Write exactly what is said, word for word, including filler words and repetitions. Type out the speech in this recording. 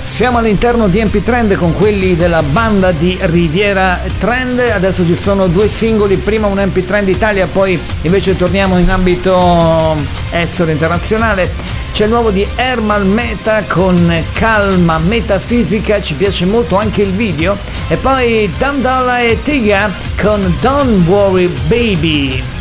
Siamo all'interno di M P Trend con quelli della banda di Riviera Trend. Adesso ci sono due singoli, prima un M P Trend Italia, poi invece torniamo in ambito estero internazionale. C'è il nuovo di Ermal Meta con Calma Metafisica, ci piace molto anche il video. E poi Dam Dolla e Tiga con Don't Worry Baby.